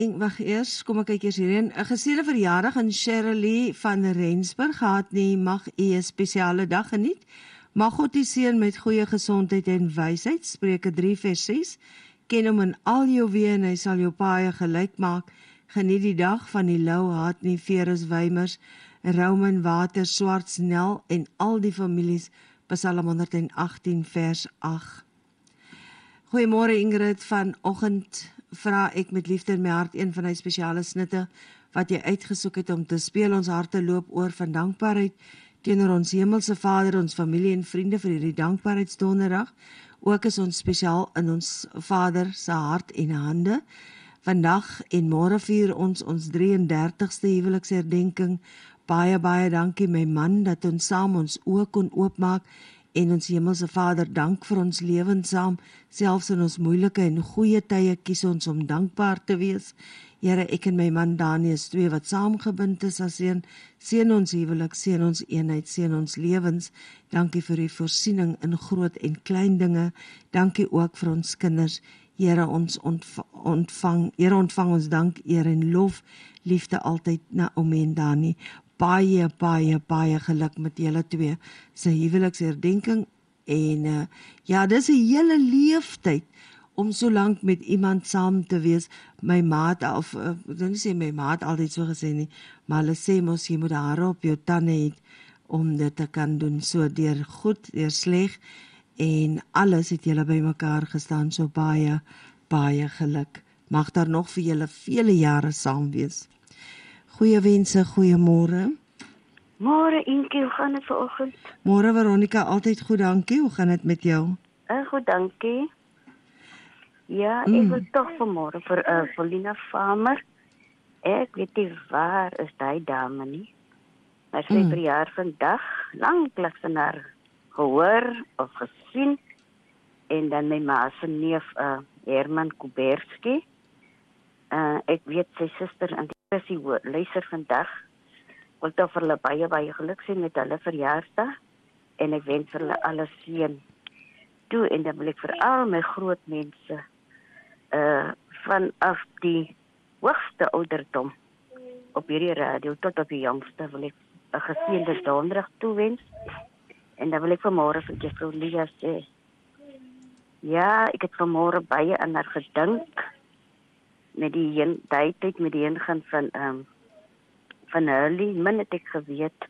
Wag eers, kom ek kyk eers hierheen. 'n Geseënde verjaardag aan Shirley van Rensburg. Gehad nie, mag u 'n spesiale dag geniet. Mag God u seën met goeie gesondheid en wysheid. Spreuke 3:6. Ken hom in al jou weë en hy sal jou paaie gelyk maak. Geniet die dag van die Lou, Hartney, Verus, Wymers, Roman, Water, Swarts, Nel en al die families. Psalm 118 vers 8. Goeiemôre Ingrid, vanoggend vra ek met liefde in my hart een van die spesiale snitte wat jy uitgesoek het om te speel. Ons harte loop oor van dankbaarheid teenoor ons hemelse Vader, ons familie en vriende vir hierdie dankbaarheidsdonderdag. Ook is ons spesiaal in ons Vader se hart en hande. Vandag en môre vier ons 33ste huweliksherdenking. Baie dankie my man dat ons saam ons oë kon oopmaak en ons hemelse Vader dank vir ons lewens saam. Selfs in ons moeilike en goeie tye kies ons om dankbaar te wees. Here, ek en my man Dani is twee wat saamgebind is as een. Seën ons huwelik, seën ons eenheid, seën ons lewens. Dankie vir u voorsiening in groot en klein dinge. Dankie ook vir ons kinders. Here, ons ontvang ons dank, eer en lof, liefde altyd Naomi en Dani. Baie geluk met julle twee se huweliksherdenking en ja, dis 'n hele leeftyd om so lank met iemand saam te wees. My maat, of ek wil nie sê my maat altyd so gesê nie, maar hulle sê mos jy moet hare op jou tande hê om dit te kan doen, so deur goed, deur sleg en alles het julle by mekaar gestaan, so baie geluk. Mag daar nog vir julle vele jare saam wees. Goeie wense, goeiemôre. Môre Inkie, hoe gaan dit vanoggend? Môre Veronica, altyd goed, dankie. Hoe gaan dit met jou? Goed, dankie. Ja, ek wil tog vanmôre vir Paulina Farmer. Ek weet nie waar is daai dame nie. Maar sy verjaar vandag, lank van haar gehoor of gesien. En dan my ma se neef Herman Kuberski. Ek weet sy suster en die luister vandag. Ek wil toch vir hulle baie geluk sien met hulle verjaarsdag. En ek wens vir hulle alles seën toe. En dan wil ek vir al my groot mense vanaf die hoogste ouderdom op hierdie radio tot op die jongste wil ek 'n geseënde donderdag toewens. En dan wil ek vanmôre vir juffrou Lia sê, ja, ek het vanmôre baie aan haar gedink met die tyd met die ingaan van Hurley. Min het ek geweet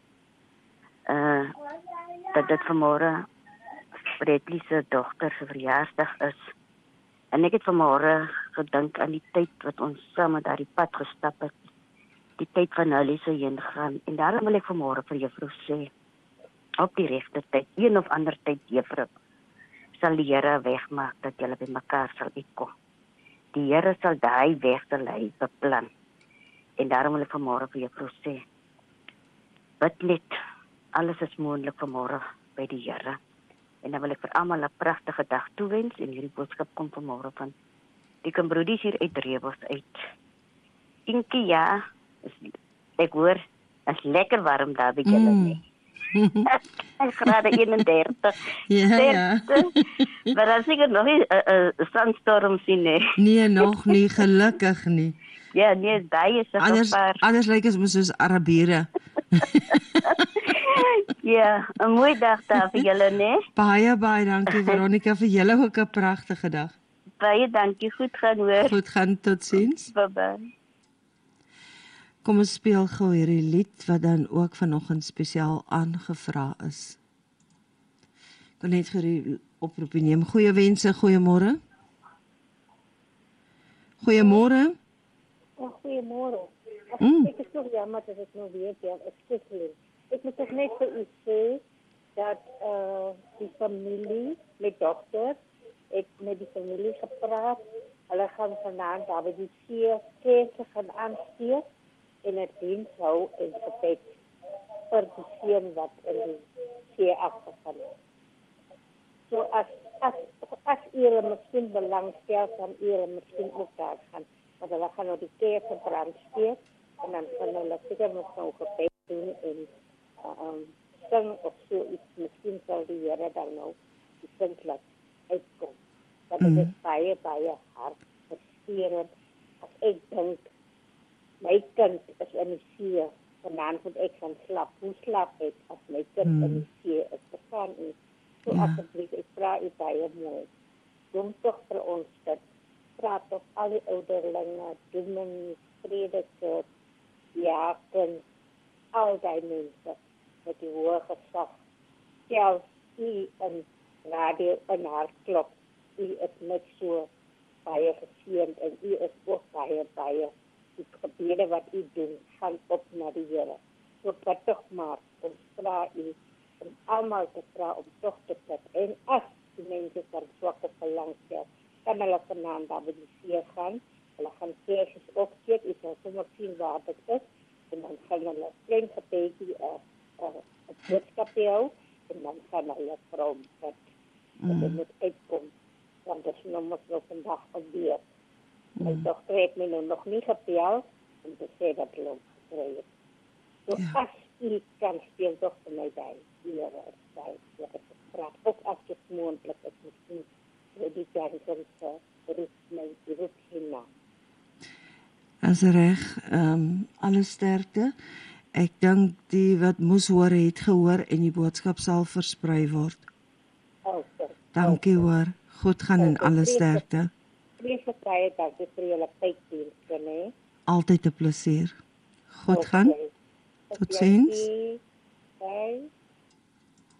dat dit vanmôre Bradley se dogter se verjaarsdag is. En ek het vanmôre gedink aan die tyd wat ons saam met daardie pad gestap het. Die tyd van Hurley se heen gaan. En daarom wil ek vanmôre vir juffrou sê, op die regte tyd, een of ander tyd, juffrou, sal die Here wegmaak dat julle by mekaar sal uitkom. Die Here sal daai weg te lei beplan. En daarom wil ek vanmôre vir juffrou sê, bid net, alles is moontlik vanmôre by die Here. En dan wil ek vir almal 'n pragtige dag toewens en hierdie boodskap kom vanmôre van die Broedies hier uit Rebos uit. Inkie, ja, ek hoor, is lekker warm daar by julle nie. Grade 31. Ja. Maar dan seker nog nie 'n sandstorm sien nie. Nee, nog nie, gelukkig nie. Ja, nee, baie se gevaar. Anders lyk ons soos Arabiere. Ja, 'n mooi dag daar vir julle, né? Baie dankie Veronica, vir julle ook 'n pragtige dag. Baie dankie, goed gaan hoor. Goed gaan, totsiens. Bye. Kom ons speel gou hierdie lied wat dan ook vanoggend spesiaal aangevra is. Ek wil net hierdie oproep neem. Goeie wense, goeiemôre. Goeiemôre. Goeiemôre. Ek is nog jammer dat ek nou weer ekskuus. Ek moet toch net vir u sê dat die familie, my dokter, ek met die familie gepraat, hulle gaan vanaand daar by die kerk gaan aansteek en het diens hou en gebed vir die seun wat in die see afgegaan is. So as u miskien belangstel, kan u miskien ook daar gaan, want hulle gaan nou die kerk gebrand steek en dan kan hulle seker nog nou gebed doen en sing of so iets, miskien sal die Here dan nou die sing laat uitkom. Dat het is baie hartverscheurend as ek dink, my kind is in die see, vanaand moet ek gaan slap. Hoe slap ek as my kind in die see is? Verstaan u? So asseblief, ek vra u baie mooi. Doen toch vir ons dit. Praat op al die ouderlinge, dominee, prediker, diakens, al die mense met die hoë gesag. Selfs u in radio en hartklop, u is net so baie geseënd en u is ook baie die gebede wat u doen, gaan op na die Here. So bid toch maar, ons vra u, om almal te vra om toch te bid. En as die mense van swakke verlang stel, kan hulle vanaand daar by die see gaan, hulle gaan keertjies opsteek, u sal sommer sien waar dit is, en dan gaan hulle klein gebedjie, een boodskapie hou, en dan gaan hulle vir hom bid. En dit moet uitkom, want dit is nog vandag gebeur. My dochter het my nou nog nie gebel, om te sê dat hulle gekry het. So as u kan speel toch vir my by, Here is by, Here is gepraat, ook as dit moontlik is, miskien, die jankens roep hierna. As reg, alle sterkte. Ek dink die wat moes hoor, het gehoor en die boodskap sal versprei word. Dankie hoor. Goed gaan en alle sterkte. Vrees gekrye dat dit vir julle tyddienste, nee. Altyd 'n plesier. Goed gaan. Totsiens. Bye.